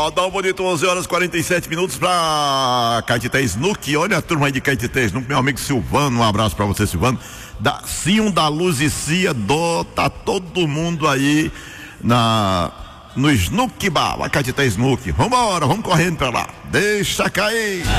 Dá um bonito 11 horas 47 minutos pra Caetité Snook. Olha a turma aí de Caetité Snook, meu amigo Silvano, um abraço pra você, Silvano. Sion da Luz e Cia, tá todo mundo aí no Snook Bar, a Caetité Snook. Vambora, vamos correndo pra lá. Deixa cair.